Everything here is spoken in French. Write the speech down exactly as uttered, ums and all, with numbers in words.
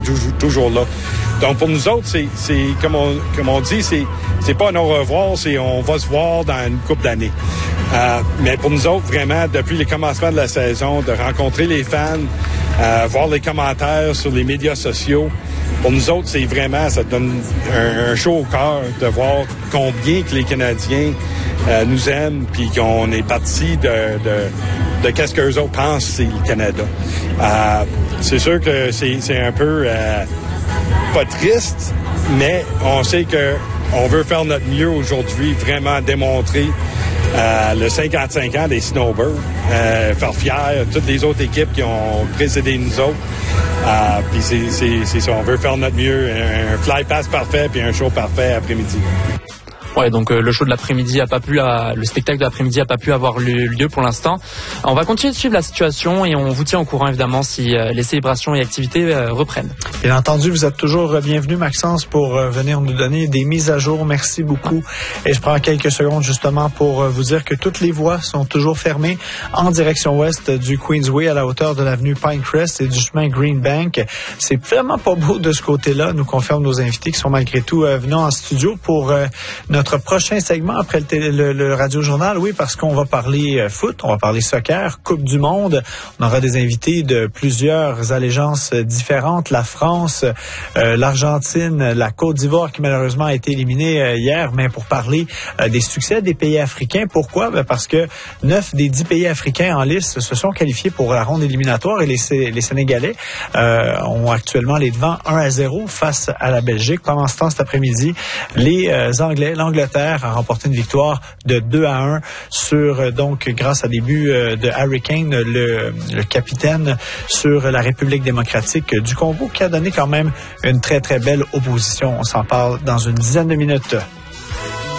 toujours, toujours là. Donc, pour nous autres, c'est, c'est comme, on, comme on dit, c'est, c'est pas un au revoir, c'est on va se voir dans une couple d'années. Euh, mais pour nous autres, vraiment, depuis le commencement de la saison, de rencontrer les fans, euh, voir les commentaires sur les médias sociaux, pour nous autres, c'est vraiment, ça donne un, un chaud au cœur de voir combien que les Canadiens euh, nous aiment, puis qu'on est parti de, de, de qu'est-ce qu'eux autres pensent, c'est le Canada. Euh, c'est sûr que c'est, c'est un peu euh, pas triste, mais on sait que on veut faire notre mieux aujourd'hui, vraiment démontrer euh, le cinquante-cinq ans des Snowbirds, euh, faire fier toutes les autres équipes qui ont précédé nous autres. Euh, puis c'est, c'est, c'est ça, on veut faire notre mieux, un fly pass parfait puis un show parfait après-midi. Ouais, donc euh, le show de l'après-midi a pas pu, la, le spectacle de l'après-midi a pas pu avoir lieu pour l'instant. On va continuer de suivre la situation et on vous tient au courant évidemment si euh, les célébrations et activités euh, reprennent. Bien entendu, vous êtes toujours bienvenu, Maxence, pour euh, venir nous donner des mises à jour. Merci beaucoup. Et je prends quelques secondes justement pour euh, vous dire que toutes les voies sont toujours fermées en direction ouest du Queensway à la hauteur de l'avenue Pinecrest et du chemin Greenbank. C'est vraiment pas beau de ce côté-là, nous confirment nos invités qui sont malgré tout euh, venus en studio pour euh, notre Notre prochain segment après le, télé, le, le radio-journal, oui, parce qu'on va parler euh, foot, on va parler soccer, Coupe du Monde. On aura des invités de plusieurs allégeances différentes. La France, euh, l'Argentine, la Côte d'Ivoire qui malheureusement a été éliminée euh, hier, mais pour parler euh, des succès des pays africains. Pourquoi? Ben parce que neuf des dix pays africains en lice se sont qualifiés pour la ronde éliminatoire et les, les Sénégalais euh, ont actuellement les devants un à zéro face à la Belgique. Pendant ce temps, cet après-midi, les euh, Anglais, l'Angleterre a remporté une victoire de deux à un sur, donc, grâce à des buts de Harry Kane, le, le capitaine, sur la République démocratique du Congo, qui a donné quand même une très, très belle opposition. On s'en parle dans une dizaine de minutes.